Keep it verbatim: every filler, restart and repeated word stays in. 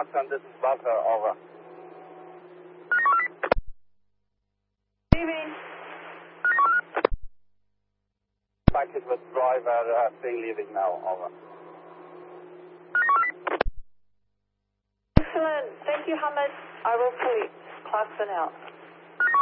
Clarkson, this is Buzzer, over. Leaving. Packet with driver uh, being leaving now, over. Excellent. Thank you, Hamid. I will police. Clarkson out.